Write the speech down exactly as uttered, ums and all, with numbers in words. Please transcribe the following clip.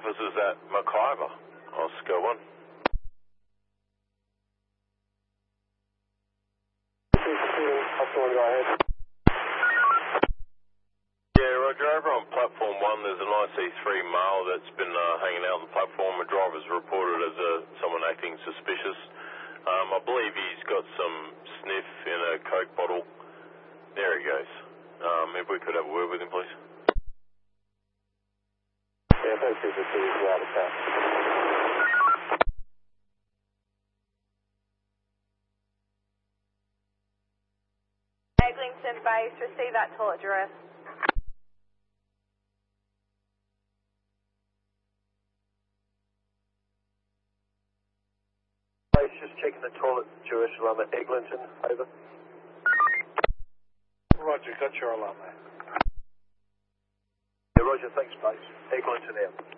officers at Mackay. Oscar one. Yeah, Roger, over on platform one, there's an I C three male that's been uh, hanging out on the platform. A driver's reported as uh, someone acting suspicious. Um, I believe he's got some sniff in a Coke bottle. There he goes. Um, if we could have a word with him, please. Yeah, thanks for the out of town. Eglinton Base, receive that toll address. Base, just checking the toilet, Jerusalem at Eglinton, over. Roger, got your alarm there. Yeah, Roger, thanks, Base. Eglinton out.